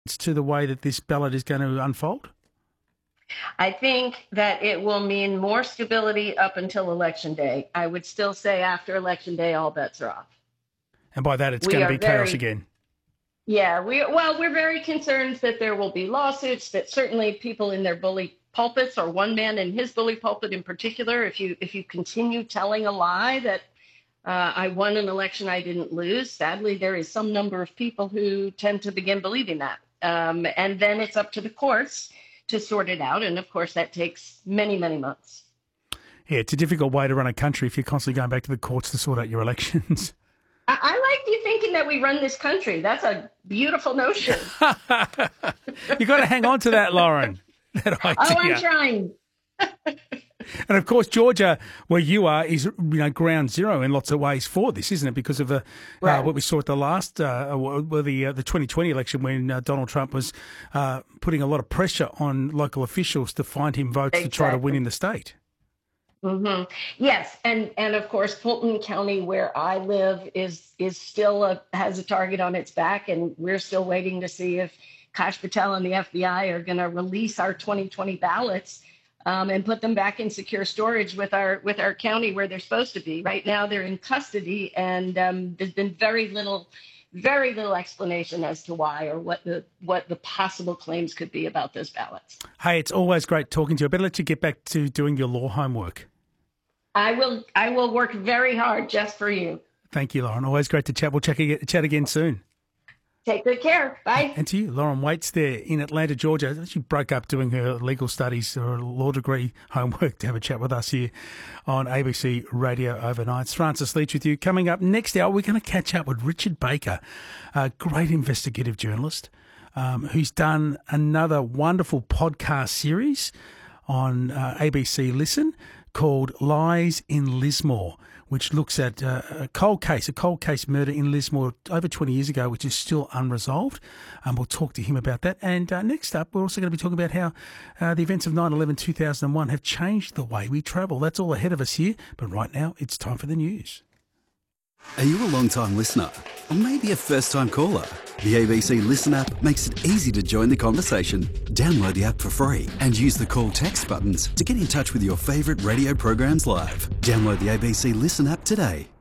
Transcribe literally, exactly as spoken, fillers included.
to the way that this ballot is going to unfold? I think that it will mean more stability up until Election Day. I would still say after Election Day, all bets are off. And by that, it's We going to are be chaos very- again. Yeah, we well, we're very concerned that there will be lawsuits, that certainly people in their bully pulpits, or one man in his bully pulpit in particular, if you if you continue telling a lie that uh, I won an election I didn't lose, sadly, there is some number of people who tend to begin believing that. Um, and then it's up to the courts to sort it out. And of course, that takes many, many months. Yeah, it's a difficult way to run a country if you're constantly going back to the courts to sort out your elections. I, I like you thinking that we run this country. That's a beautiful notion. You've got to hang on to that, Lauren. That idea. Oh, I'm trying. And of course, Georgia, where you are, is you know ground zero in lots of ways for this, isn't it? Because of the Right. uh, what we saw at the last, uh, well, the uh, the twenty twenty election, when uh, Donald Trump was uh, putting a lot of pressure on local officials to find him votes Exactly. to try to win in the state. Mm-hmm. Yes, and and of course, Fulton County, where I live, is is still a, has a target on its back, and we're still waiting to see if Kash Patel and the F B I are going to release our twenty twenty ballots um, and put them back in secure storage with our with our county where they're supposed to be. Right now, they're in custody, and um, there's been very little, very little explanation as to why or what the what the possible claims could be about those ballots. Hey, it's always great talking to you. I better let you get back to doing your law homework. I will I will work very hard just for you. Thank you, Lauren. Always great to chat. We'll check, chat again soon. Take good care. Bye. And to you, Lauren Waits there in Atlanta, Georgia. She broke up doing her legal studies or law degree homework to have a chat with us here on A B C Radio Overnight. It's Francis Leach with you. Coming up next hour, we're going to catch up with Richard Baker, a great investigative journalist um, who's done another wonderful podcast series on uh, A B C Listen called Lies in Lismore, which looks at uh, a cold case, a cold case murder in Lismore over twenty years ago, which is still unresolved. Um, we'll talk to him about that. And uh, next up, we're also going to be talking about how uh, the events of nine eleven two thousand one have changed the way we travel. That's all ahead of us here. But right now, it's time for the news. Are you a long-time listener? Or maybe a first-time caller? The A B C Listen app makes it easy to join the conversation. Download the app for free and use the call text buttons to get in touch with your favourite radio programs live. Download the A B C Listen app today.